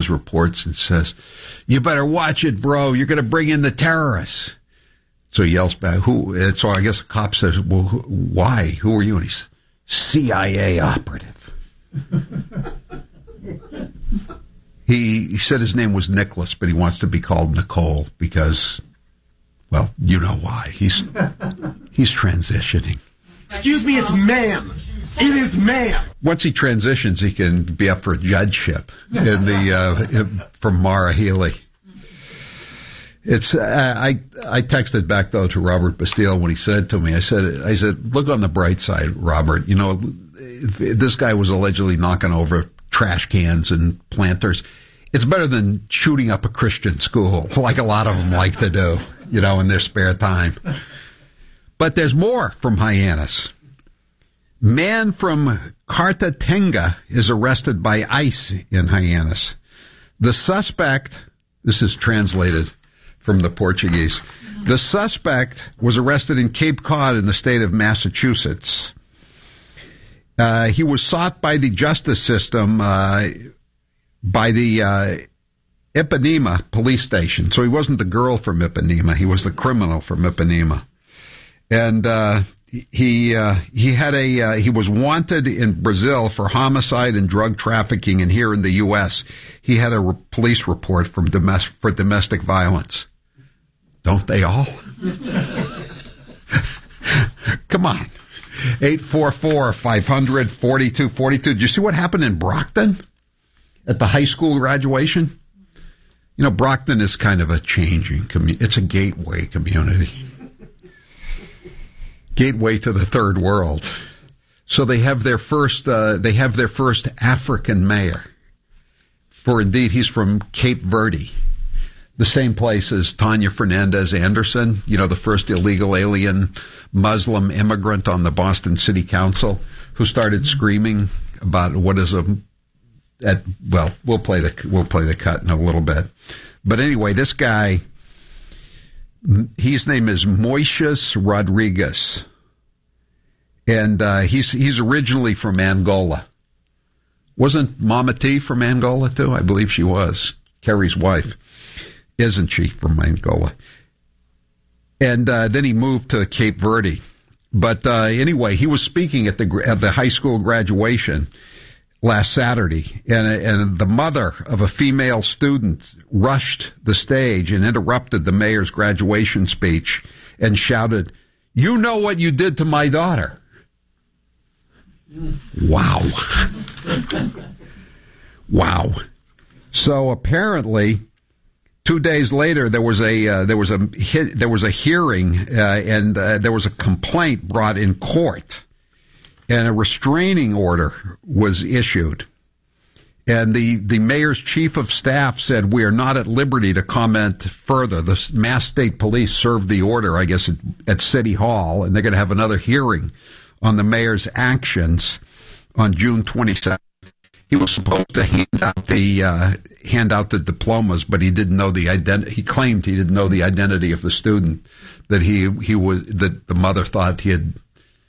news reports and says, "You better watch it, bro. You're going to bring in the terrorists." So he yells back, "Who?" And so I guess the cop says, "Well, why? Who are you?" And he's CIA operative. He said his name was Nicholas, but he wants to be called Nicole because, well, you know why. He's transitioning. Excuse me, it's ma'am. It is ma'am. Once he transitions, he can be up for a judgeship from Mara Healy. It's I texted back though to Robert Bastille when he said it to me. I said, look on the bright side, Robert. You know, this guy was allegedly knocking over trash cans and planters. It's better than shooting up a Christian school, like a lot of them like to do, you know, in their spare time. But there's more from Hyannis. Man from Cartatenga is arrested by ICE in Hyannis. The suspect, this is translated from the Portuguese, the suspect was arrested in Cape Cod in the state of Massachusetts. He was sought by the justice system, by the Ipanema police station. So he wasn't the girl from Ipanema. He was the criminal from Ipanema. And he was wanted in Brazil for homicide and drug trafficking, and here in the U.S. he had a police report for domestic violence. Don't they all? Come on. 844-500-4242. Did you see what happened in Brockton at the high school graduation? You know, Brockton is kind of a changing community. It's a gateway community. Gateway to the third world. So they have their first African mayor. For indeed, he's from Cape Verde, the same place as Tanya Fernandez Anderson, you know, the first illegal alien Muslim immigrant on the Boston City Council, who started screaming about what is we'll play the cut in a little bit. But anyway, this guy, his name is Moises Rodriguez, and he's originally from Angola. Wasn't Mama T from Angola too? I believe she was. Kerry's wife. Isn't she from Angola? And then he moved to Cape Verde. But anyway, he was speaking at the high school graduation last Saturday, and the mother of a female student rushed the stage and interrupted the mayor's graduation speech and shouted, "You know what you did to my daughter." Wow. Wow. So apparently, 2 days later, there was a hearing, and there was a complaint brought in court, and a restraining order was issued. And the mayor's chief of staff said, "We are not at liberty to comment further." The Mass State Police served the order, I guess, at City Hall, and they're going to have another hearing on the mayor's actions on June 27th. He was supposed to hand out the diplomas, but he didn't know the identity. He claimed he didn't know the identity of the student that that the mother thought he had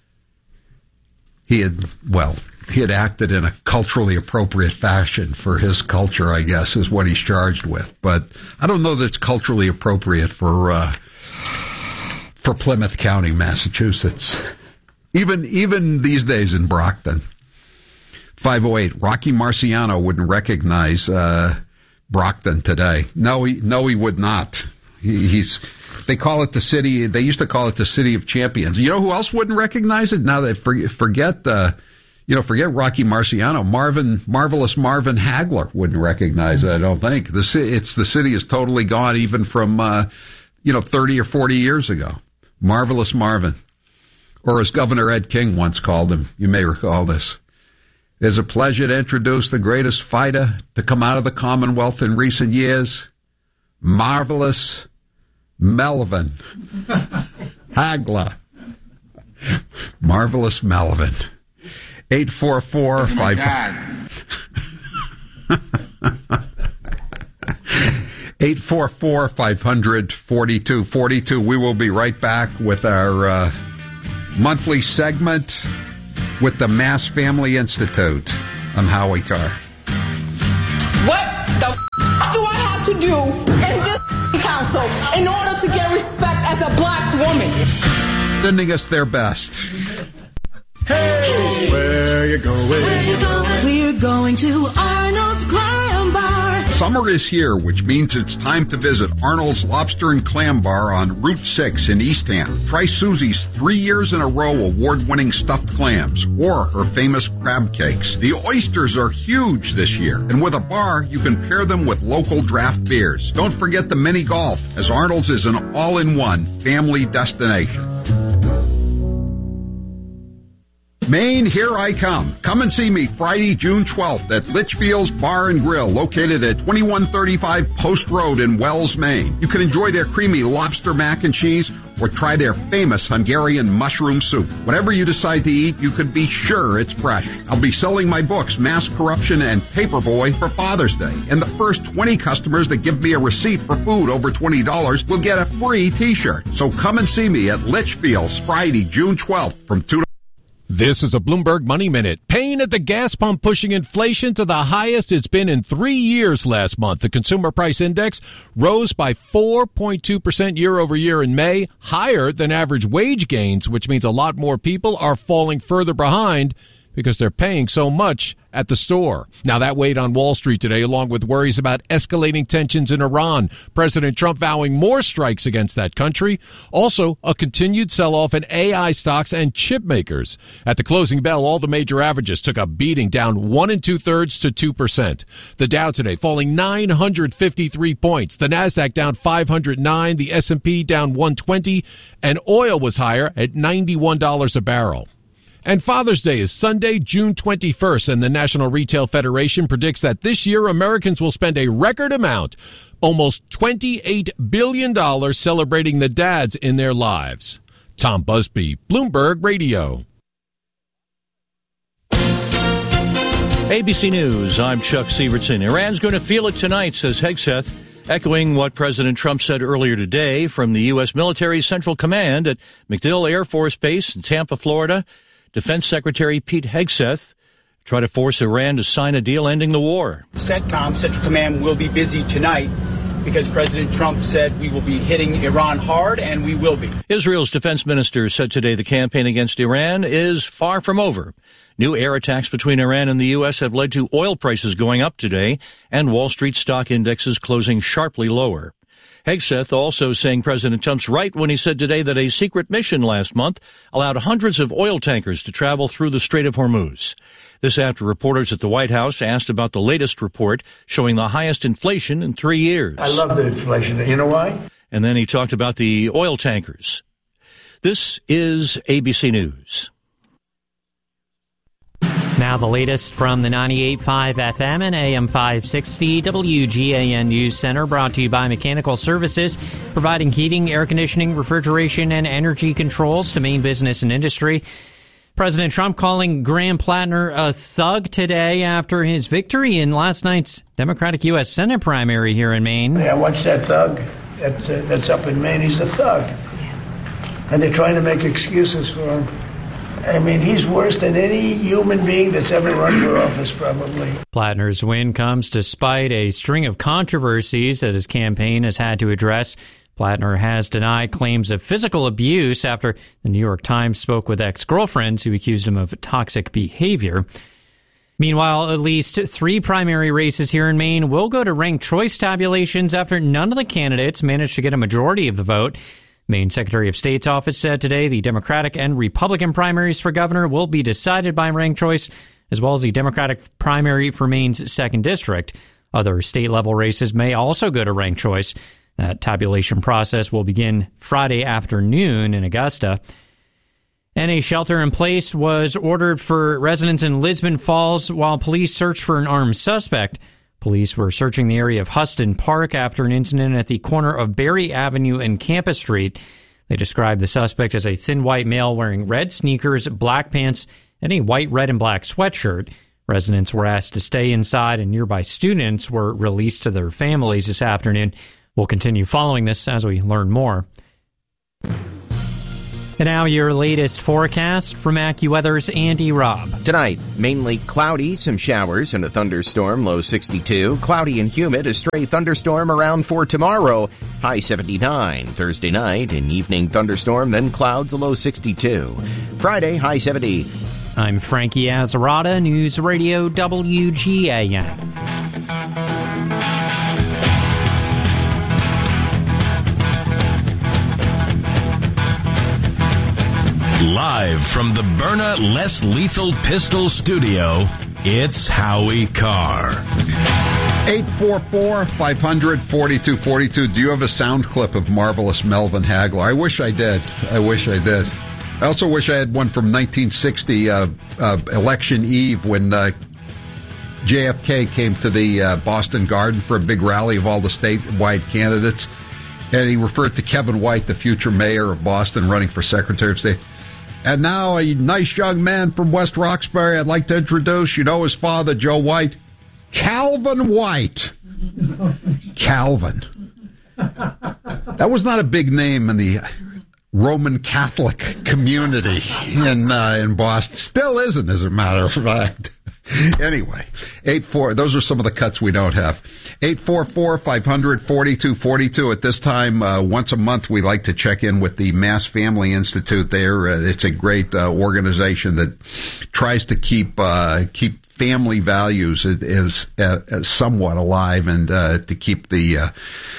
acted in a culturally appropriate fashion for his culture, I guess, is what he's charged with. But I don't know that it's culturally appropriate for Plymouth County, Massachusetts. Even these days in Brockton. 508, Rocky Marciano wouldn't recognize Brockton today. No, he would not. They call it the city. They used to call it the City of Champions. You know who else wouldn't recognize it? Now they forget Rocky Marciano. Marvelous Marvin Hagler wouldn't recognize it. I don't think the city is totally gone, even from 30 or 40 years ago. Marvelous Marvin, or as Governor Ed King once called him. You may recall this. It's a pleasure to introduce the greatest fighter to come out of the Commonwealth in recent years, Marvelous Melvin Hagler. Marvelous Melvin. 844-500-4242. We will be right back with our monthly segment with the Mass Family Institute. I'm Howie Carr. What the do in this council in order to get respect as a black woman. Sending us their best. Hey, where you going? We're going to Arnold's Clam Bar. Summer is here, which means it's time to visit Arnold's Lobster and Clam Bar on Route 6 in Eastham. Try Susie's 3 years in a row award-winning stuffed clams or her famous crab cakes. The oysters are huge this year, and with a bar, you can pair them with local draft beers. Don't forget the mini golf, as Arnold's is an all-in-one family destination. Maine, here I come. Come and see me Friday, June 12th at Litchfield's Bar and Grill, located at 2135 Post Road in Wells, Maine. You can enjoy their creamy lobster mac and cheese or try their famous Hungarian mushroom soup. Whatever you decide to eat, you can be sure it's fresh. I'll be selling my books, Mass Corruption and Paperboy, for Father's Day. And the first 20 customers that give me a receipt for food over $20 will get a free t-shirt. So come and see me at Litchfield's Friday, June 12th from 2 to... This is a Bloomberg Money Minute. Pain at the gas pump pushing inflation to the highest it's been in 3 years last month. The Consumer Price Index rose by 4.2% year over year in May, higher than average wage gains, which means a lot more people are falling further behind because they're paying so much at the store. Now, that weighed on Wall Street today, along with worries about escalating tensions in Iran. President Trump vowing more strikes against that country. Also, a continued sell-off in AI stocks and chip makers. At the closing bell, all the major averages took a beating, down 1 2/3 to 2%. The Dow today falling 953 points. The Nasdaq down 509. The S&P down 120. And oil was higher at $91 a barrel. And Father's Day is Sunday, June 21st, and the National Retail Federation predicts that this year Americans will spend a record amount, almost $28 billion, celebrating the dads in their lives. Tom Busby, Bloomberg Radio. ABC News, I'm Chuck Sievertson. Iran's going to feel it tonight, says Hegseth, echoing what President Trump said earlier today from the U.S. Military Central Command at MacDill Air Force Base in Tampa, Florida. Defense Secretary Pete Hegseth tried to force Iran to sign a deal ending the war. CENTCOM, Central Command, will be busy tonight because President Trump said we will be hitting Iran hard, and we will be. Israel's defense minister said today the campaign against Iran is far from over. New air attacks between Iran and the U.S. have led to oil prices going up today and Wall Street stock indexes closing sharply lower. Hegseth also saying President Trump's right when he said today that a secret mission last month allowed hundreds of oil tankers to travel through the Strait of Hormuz. This after reporters at the White House asked about the latest report showing the highest inflation in 3 years. I love the inflation. You know why? And then he talked about the oil tankers. This is ABC News. Now the latest from the 98.5 FM and AM 560 WGAN News Center, brought to you by Mechanical Services, providing heating, air conditioning, refrigeration, and energy controls to Maine business and industry. President Trump calling Graham Plattner a thug today after his victory in last night's Democratic U.S. Senate primary here in Maine. Yeah, watch that thug that's up in Maine. He's a thug. And they're trying to make excuses for him. I mean, he's worse than any human being that's ever run for office, probably. Plattner's win comes despite a string of controversies that his campaign has had to address. Plattner has denied claims of physical abuse after the New York Times spoke with ex-girlfriends who accused him of toxic behavior. Meanwhile, at least 3 primary races here in Maine will go to ranked choice tabulations after none of the candidates managed to get a majority of the vote. Maine Secretary of State's office said today the Democratic and Republican primaries for governor will be decided by ranked choice, as well as the Democratic primary for Maine's 2nd District. Other state-level races may also go to ranked choice. That tabulation process will begin Friday afternoon in Augusta. And a shelter-in-place was ordered for residents in Lisbon Falls while police searched for an armed suspect. Police were searching the area of Huston Park after an incident at the corner of Berry Avenue and Campus Street. They described the suspect as a thin white male wearing red sneakers, black pants, and a white, red, and black sweatshirt. Residents were asked to stay inside, and nearby students were released to their families this afternoon. We'll continue following this as we learn more. And now your latest forecast from AccuWeather's Andy Robb. Tonight, mainly cloudy, some showers and a thunderstorm, low 62. Cloudy and humid, a stray thunderstorm around for tomorrow, high 79. Thursday night, an evening thunderstorm, then clouds, a low 62. Friday, high 70. I'm Frankie Azarada, News Radio WGAN. Live from the Byrna Less Lethal Pistol Studio, it's Howie Carr. 844-500-4242. Do you have a sound clip of Marvelous Melvin Hagler? I wish I did. I also wish I had one from 1960, election eve, when JFK came to the Boston Garden for a big rally of all the statewide candidates. And he referred to Kevin White, the future mayor of Boston, running for Secretary of State. And now a nice young man from West Roxbury I'd like to introduce. You know his father, Joe White? Calvin White. Calvin. That was not a big name in the Roman Catholic community in Boston. Still isn't, as a matter of fact. Anyway, those are some of the cuts we don't have. 844-500-4242. At this time, once a month, we like to check in with the Mass Family Institute there. It's a great organization that tries to keep family values as somewhat alive, and to keep the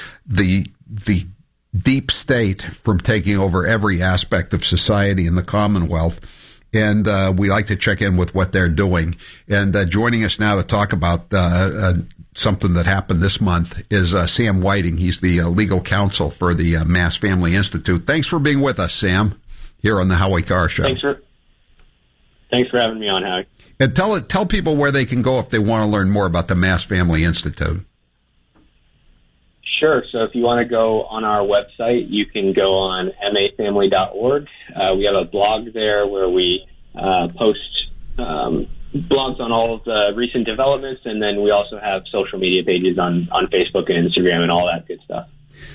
deep state from taking over every aspect of society in the Commonwealth. And we like to check in with what they're doing. And joining us now to talk about something that happened this month is Sam Whiting. He's the legal counsel for the Mass Family Institute. Thanks for being with us, Sam, here on the Howie Carr Show. Thanks for having me on, Howie. And tell people where they can go if they want to learn more about the Mass Family Institute. Sure. So if you want to go on our website, you can go on mafamily.org. We have a blog there where we post blogs on all of the recent developments, and then we also have social media pages on Facebook and Instagram and all that good stuff.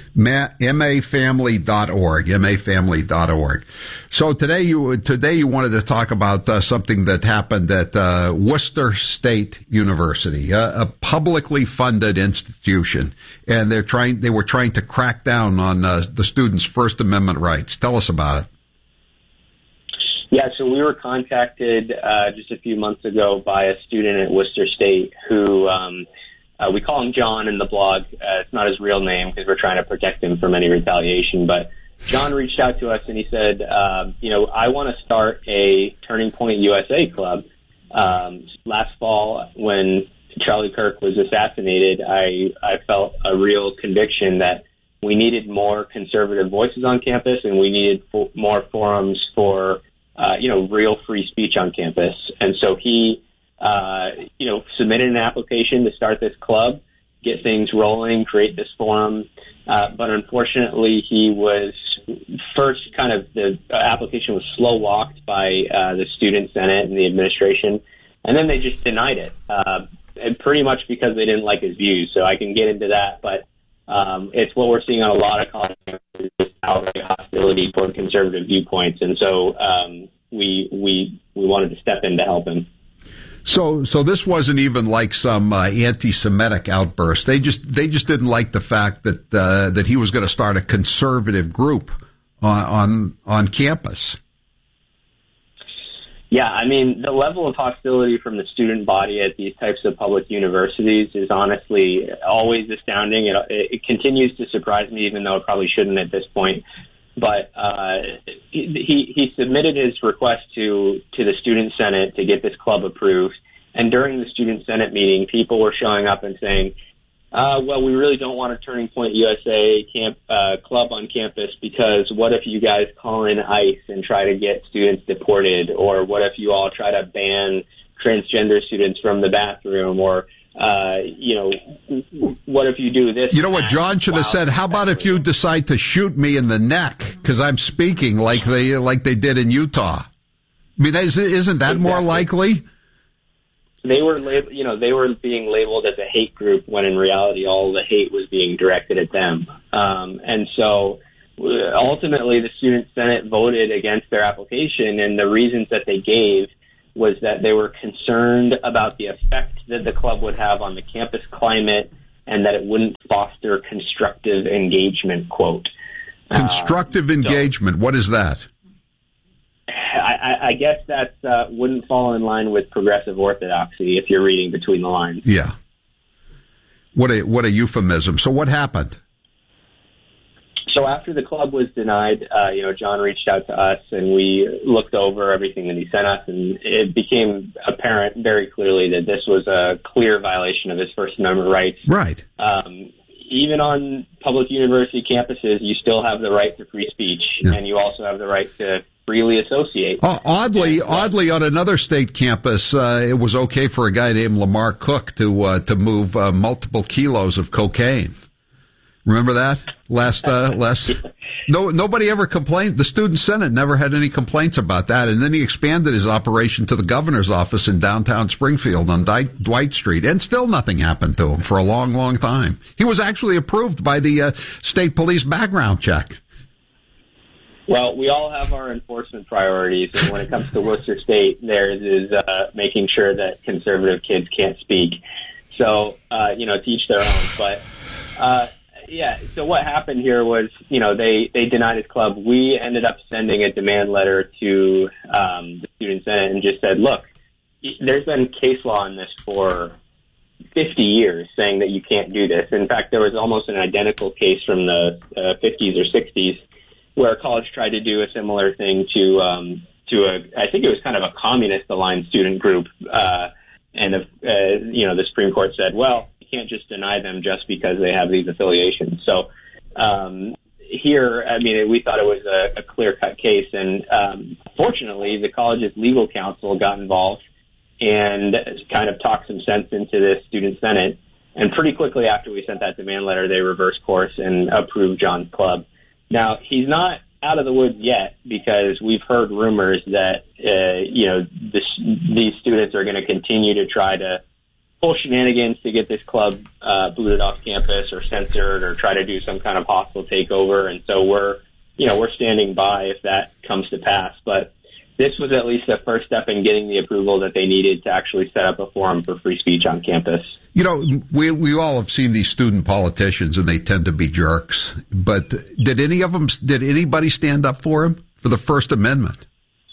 mafamily.org. So today you wanted to talk about something that happened at Worcester State University, a publicly funded institution, and they were trying to crack down on the students' First Amendment rights. Tell us about it. Yeah, so we were contacted just a few months ago by a student at Worcester State who we call him John in the blog. It's not his real name because we're trying to protect him from any retaliation. But John reached out to us and he said, I want to start a Turning Point USA club. Last fall, when Charlie Kirk was assassinated, I felt a real conviction that we needed more conservative voices on campus, and we needed more forums for, real free speech on campus. And so he submitted an application to start this club, get things rolling, create this forum. But unfortunately, he was first the application was slow walked by the student senate and the administration. And then they just denied it, and pretty much because they didn't like his views. So I can get into that, but it's what we're seeing on a lot of college campuses, outright hostility toward conservative viewpoints. And so we wanted to step in to help him. So this wasn't even like some anti-Semitic outburst. They just didn't like the fact that he was going to start a conservative group on campus. Yeah, I mean, the level of hostility from the student body at these types of public universities is honestly always astounding. It continues to surprise me, even though it probably shouldn't at this point. But he submitted his request to the Student Senate to get this club approved. And during the Student Senate meeting, people were showing up and saying, well, we really don't want a Turning Point USA club on campus, because what if you guys call in ICE and try to get students deported? Or what if you all try to ban transgender students from the bathroom? Or what if you do this? You know what John should have said? How about if you decide to shoot me in the neck because I'm speaking like they did in Utah? I mean, isn't that more likely? They were being labeled as a hate group when in reality all the hate was being directed at them. And so ultimately the Student Senate voted against their application, and the reasons that they gave was that they were concerned about the effect that the club would have on the campus climate and that it wouldn't foster constructive engagement, quote. Constructive engagement, what is that? I guess that wouldn't fall in line with progressive orthodoxy if you're reading between the lines. Yeah. What a euphemism. So what happened? So after the club was denied, John reached out to us and we looked over everything that he sent us, and it became apparent very clearly that this was a clear violation of his First Amendment rights. Right. Even on public university campuses, you still have the right to free speech, and you also have the right to freely associate. Oddly, on another state campus, it was okay for a guy named Lamar Cook to move multiple kilos of cocaine. Remember that? Nobody ever complained. The Student Senate never had any complaints about that. And then he expanded his operation to the governor's office in downtown Springfield on Dwight Street. And still nothing happened to him for a long, long time. He was actually approved by the state police background check. Well, we all have our enforcement priorities. And when it comes to Worcester State, theirs is making sure that conservative kids can't speak. So, to each their own. But, so what happened here was, they denied his club. We ended up sending a demand letter to the Student Senate and just said, look, there's been case law on this for 50 years saying that you can't do this. In fact, there was almost an identical case from the 50s or 60s where a college tried to do a similar thing to I think it was kind of a communist-aligned student group. The Supreme Court said, well, can't just deny them just because they have these affiliations. So here, we thought it was a clear-cut case, and fortunately, the college's legal counsel got involved and kind of talked some sense into this Student Senate. And pretty quickly after we sent that demand letter, they reversed course and approved John's club. Now, he's not out of the woods yet because we've heard rumors that these students are going to continue to try to pull shenanigans to get this club booted off campus or censored or try to do some kind of hostile takeover. And so we're standing by if that comes to pass. But this was at least the first step in getting the approval that they needed to actually set up a forum for free speech on campus. We all have seen these student politicians, and they tend to be jerks. But did anybody stand up for him for the First Amendment?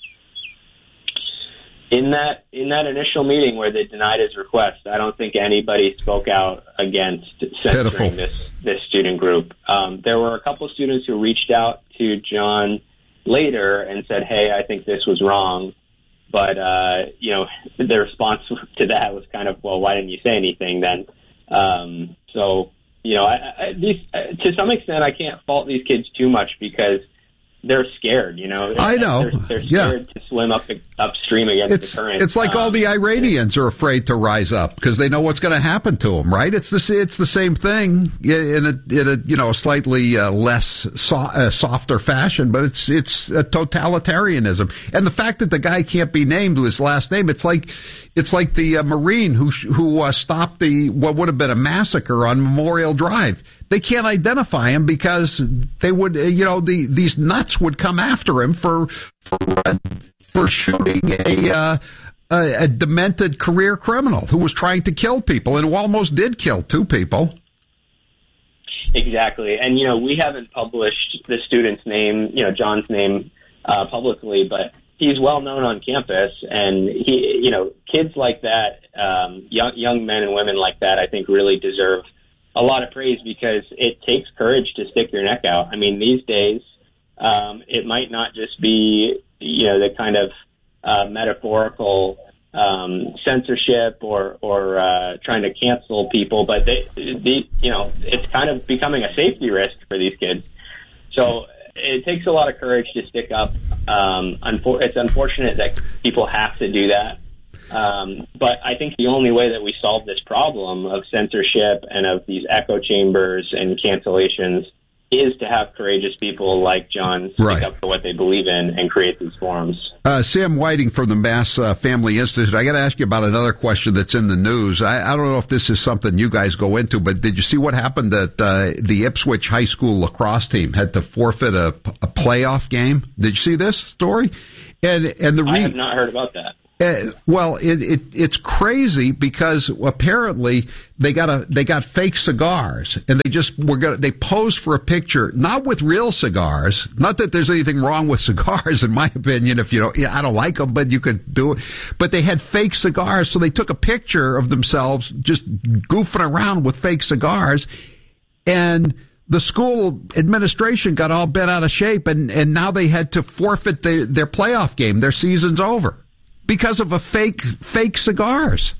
In that initial meeting where they denied his request, I don't think anybody spoke out against censoring this student group. There were a couple students who reached out to John later and said, "Hey, I think this was wrong." But the response to that was kind of, "Well, why didn't you say anything then?" To some extent, I can't fault these kids too much because they're scared, I know. They're scared to swim upstream against the current. It's like all the Iranians are afraid to rise up because they know what's going to happen to them, right? It's the same thing in a slightly less softer fashion, but it's a totalitarianism. And the fact that the guy can't be named with his last name, it's like the Marine who stopped what would have been a massacre on Memorial Drive. They can't identify him because they would, these nuts would come after him for shooting a demented career criminal who was trying to kill people and who almost did kill two people. Exactly. And, we haven't published the student's name, John's name, publicly, but he's well known on campus, and he, kids like that, young men and women like that, I think really deserve a lot of praise because it takes courage to stick your neck out. I mean, these days, it might not just be, the kind of metaphorical censorship or trying to cancel people, but it's kind of becoming a safety risk for these kids. So it takes a lot of courage to stick up. It's unfortunate that people have to do that. But I think the only way that we solve this problem of censorship and of these echo chambers and cancellations is to have courageous people like John speak up for what they believe in and create these forums. Sam Whiting from the Mass Family Institute. I got to ask you about another question that's in the news. I don't know if this is something you guys go into, but did you see what happened that the Ipswich High School lacrosse team had to forfeit a playoff game? Did you see this story? And I have not heard about that. Well, it's crazy because apparently they got fake cigars, and they posed for a picture, not with real cigars. Not that there's anything wrong with cigars, in my opinion. If you don't, I don't like them, but you could do it. But they had fake cigars, so they took a picture of themselves just goofing around with fake cigars, and the school administration got all bent out of shape, and now they had to forfeit their playoff game. Their season's over. Because of a fake cigars.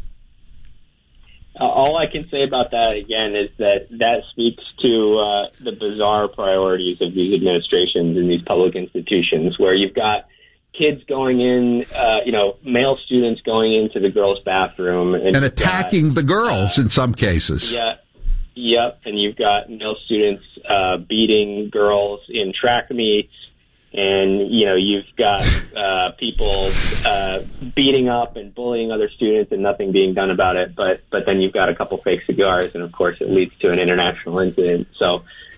All I can say about that, again, is that speaks to the bizarre priorities of these administrations and these public institutions, where you've got kids going in, male students going into the girls' bathroom. And attacking the girls in some cases. Yeah. Yep. And you've got male students beating girls in track meets. And, you've got people beating up and bullying other students and nothing being done about it. But then you've got a couple fake cigars, and, of course, it leads to an international incident. So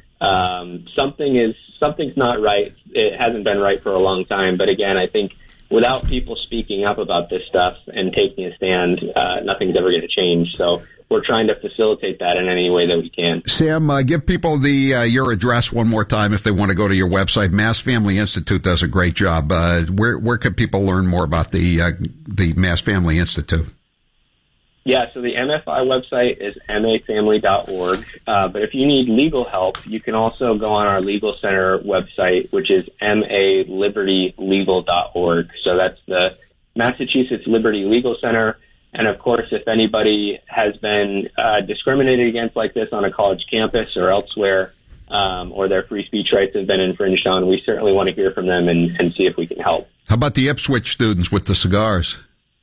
something's not right. It hasn't been right for a long time. But, again, I think without people speaking up about this stuff and taking a stand, nothing's ever going to change. So we're trying to facilitate that in any way that we can. Sam, give people your address one more time if they want to go to your website. Mass Family Institute does a great job. Where can people learn more about the Mass Family Institute? Yeah, so the MFI website is mafamily.org. But if you need legal help, you can also go on our Legal Center website, which is malibertylegal.org. So that's the Massachusetts Liberty Legal Center. And, of course, if anybody has been discriminated against like this on a college campus or elsewhere, or their free speech rights have been infringed on, we certainly want to hear from them and see if we can help. How about the Ipswich students with the cigars?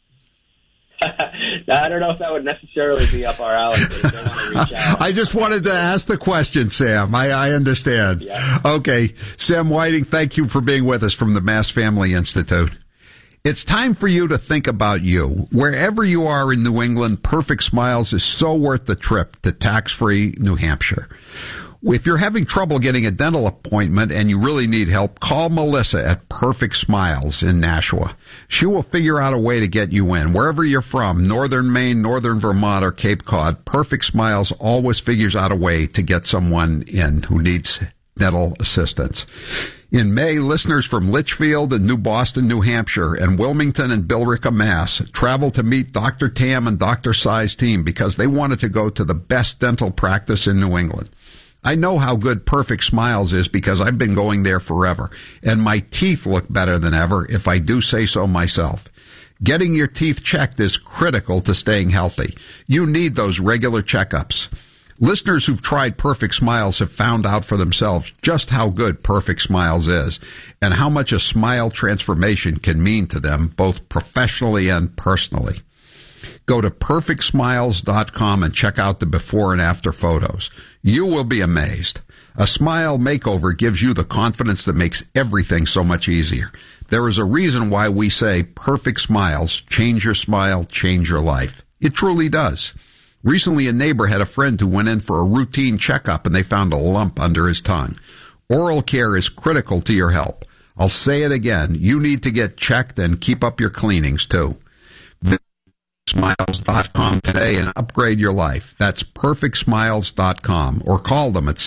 I don't know if that would necessarily be up our alley, but if they want to reach out. I just wanted to ask the question, Sam. I understand. Yeah. Okay. Sam Whiting, thank you for being with us from the Mass Family Institute. It's time for you to think about you. Wherever you are in New England, Perfect Smiles is so worth the trip to tax-free New Hampshire. If you're having trouble getting a dental appointment and you really need help, call Melissa at Perfect Smiles in Nashua. She will figure out a way to get you in. Wherever you're from, Northern Maine, Northern Vermont, or Cape Cod, Perfect Smiles always figures out a way to get someone in who needs dental assistance. In May, listeners from Litchfield and New Boston, New Hampshire, and Wilmington and Billerica, Mass, traveled to meet Dr. Tam and Dr. Sai's team because they wanted to go to the best dental practice in New England. I know how good Perfect Smiles is because I've been going there forever, and my teeth look better than ever if I do say so myself. Getting your teeth checked is critical to staying healthy. You need those regular checkups. Listeners who've tried Perfect Smiles have found out for themselves just how good Perfect Smiles is and how much a smile transformation can mean to them, both professionally and personally. Go to perfectsmiles.com and check out the before and after photos. You will be amazed. A smile makeover gives you the confidence that makes everything so much easier. There is a reason why we say Perfect Smiles, change your smile, change your life. It truly does. Recently, a neighbor had a friend who went in for a routine checkup and they found a lump under his tongue. Oral care is critical to your health. I'll say it again. You need to get checked and keep up your cleanings too. Visit perfectsmiles.com today and upgrade your life. That's perfectsmiles.com or call them at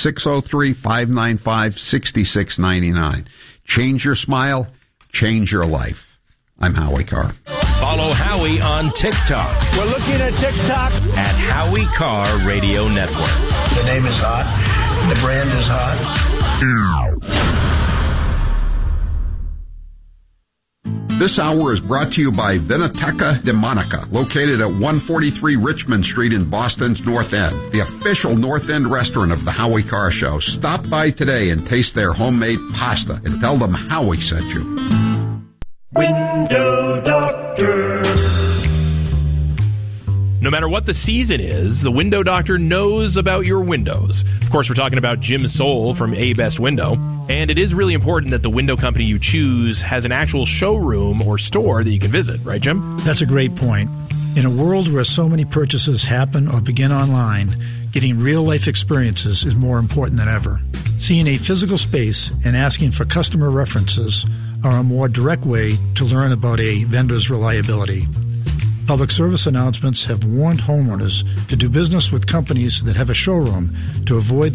603-595-6699. Change your smile, change your life. I'm Howie Carr. Follow Howie on TikTok. We're looking at TikTok. At Howie Carr Radio Network. The name is hot. The brand is hot. This hour is brought to you by Vinoteca de Monica, located at 143 Richmond Street in Boston's North End, the official North End restaurant of the Howie Carr Show. Stop by today and taste their homemade pasta and tell them Howie sent you. Window Doctor. No matter what the season is, the Window Doctor knows about your windows. Of course, we're talking about Jim Soul from A Best Window. And it is really important that the window company you choose has an actual showroom or store that you can visit, right, Jim? That's a great point. In a world where so many purchases happen or begin online, getting real-life experiences is more important than ever. Seeing a physical space and asking for customer references are a more direct way to learn about a vendor's reliability. Public service announcements have warned homeowners to do business with companies that have a showroom to avoid